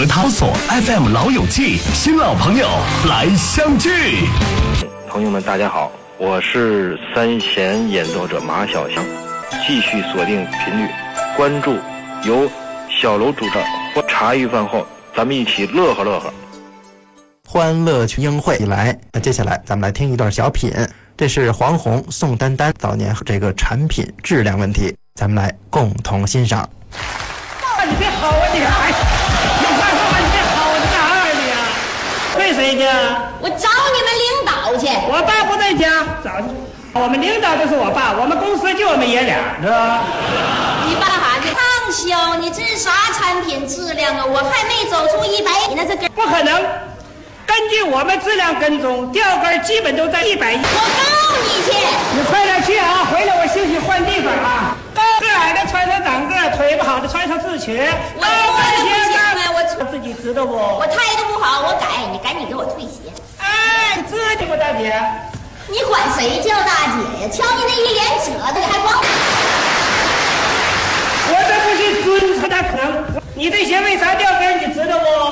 和他所 FM 老友记，新老朋友来相聚。 朋友们大家好，我是三弦演奏者马小翔，继续锁定频率，关注由小楼主张茶余饭后咱们一起乐呵乐呵。 欢乐群英会以来，那接下来咱们来听一段小品，这是黄宏、宋丹丹早年这个产品质量问题，咱们来共同欣赏。 你别吼啊你！你快说吧，你别吼，你干啥你呀？对谁去？ 我找你们领导去。 我爸不在家，找去。我们领导就是我爸，我们公司就我们爷俩，是吧？ 你爸哈去？唐兄，你这是啥产品质量啊？我还没走出100，你那是不可能。根据我们质量跟踪，吊根基本都在110。 我告你去！ 你快点去啊！回来我休息换地方啊！个矮的穿上长个，腿不好的穿上自瘸。 我不行啊！ 我自己知道不？ 我态度不好，我改，你赶紧给我退鞋。 哎，知道不，大姐？ 你管谁叫大姐呀？瞧你那一脸褶子，还光。 我这不是尊他可能。你这鞋为啥掉根？你知道不？